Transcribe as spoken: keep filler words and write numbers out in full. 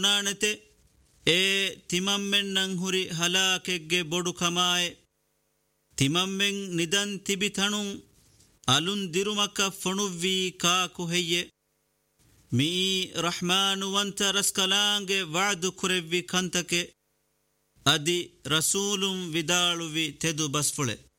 ನಾಣತೆ ಏ ತಿಮಮ್ಮೆನ್ನಂ ಹುರಿ ಹಲಾಕೆಗ್ಗೆ ಬೊಡು ಕಮಾಯೆ ತಿಮಮ್ಮೆಂ ನಿದನ್ ತಿಬಿತಣುಂ ಅಲುನ್ ದಿರುಮಕ ಫಣುವ್ವಿ cock ಹೆಯ್ಯೆ me ರಹ್ಮಾನುವಂತ ರಸ್ಕಲಾಂಗೆ ವಾದು ಕುರೆವ್ವಿ ಕಂತಕೆ ಅದಿ ರಸೂಲುಂ ವಿದಾಳುವಿ ತೆದು ಬಸ್ಫುಳೆ.